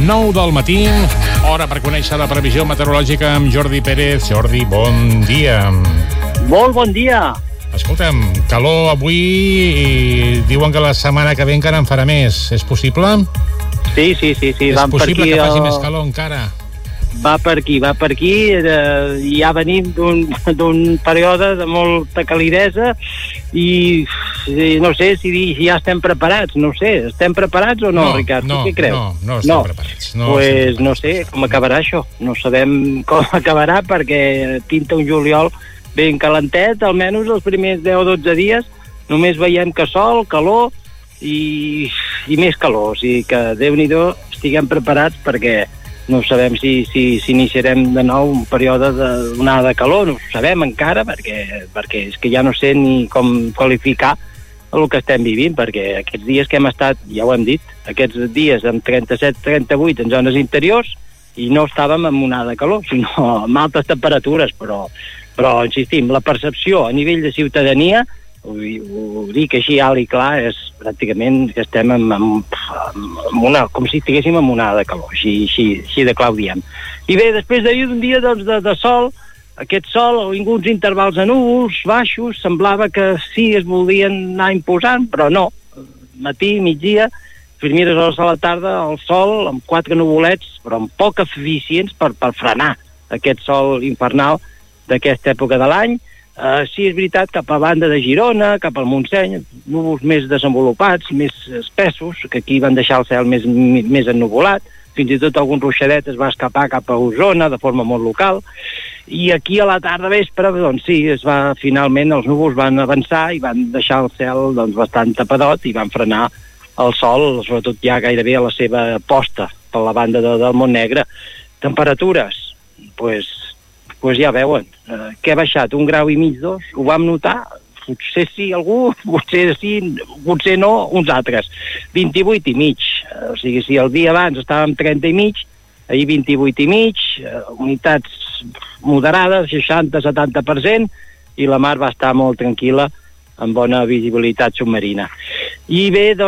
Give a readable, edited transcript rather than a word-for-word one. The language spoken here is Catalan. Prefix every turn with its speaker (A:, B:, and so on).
A: 9 del matí, hora per conèixer la previsió meteorològica amb Jordi Pérez. Jordi, bon dia.
B: Molt bon dia.
A: Escolta'm, calor avui i diuen que la setmana que ve encara en farà més. És possible?
B: Sí.
A: És possible que faci més calor encara?
B: Va per aquí. Ja venim d'un període de molta calidesa i no sé si ja estem preparats, no sé. Estem preparats o no, Ricard? Què creus?
A: No estem preparats.
B: Pues no sé com acabarà això. No sabem com acabarà perquè pinta un juliol ben calentet, almenys els primers 10 o 12 dies només veiem que sol, calor i més calor. O sigui que, Déu-n'hi-do, estiguem preparats perquè no sabem si iniciarem de nou un període d'onada de calor, no ho sabem encara, perquè és que ja no sé ni com qualificar el que estem vivint, perquè aquests dies que hem estat, ja ho hem dit, aquests dies amb 37-38 en zones interiors, i no estàvem amb onada de calor, sinó amb altes temperatures, però insistim, la percepció a nivell de ciutadania, ho dic així alt i clar, és pràcticament que estem com si estiguéssim amb onada de calor, així de clar ho diem. I bé, després d'un dia de sol, aquest sol, uns intervals de núvols baixos, semblava que sí es voldien anar imposant, però no. Matí, migdia, primeres hores de la tarda, el sol amb 4 nuvolets, però amb poc eficients per frenar aquest sol infernal d'aquesta època de l'any. Sí, és veritat, cap a banda de Girona, cap al Montseny, núvols més desenvolupats, més espessos, que aquí van deixar el cel més ennuvolat, fins i tot algun ruixadet es va escapar cap a Osona de forma molt local, i aquí a la tarda vespre, doncs sí, finalment els núvols van avançar i van deixar el cel bastant tapadot i van frenar el sol, sobretot ja gairebé a la seva posta per la banda del Montnegre. Temperatures, doncs ja veuen, que ha baixat 1,5 graus, 2, ho vam notar, potser sí algú, potser sí, potser no, uns altres. 28,5, o sigui, si el dia abans estàvem 30,5, ahir 28,5, humitats moderades, 60-70%, i la mar va estar molt tranquil·la, amb bona visibilitat submarina. I bé, doncs,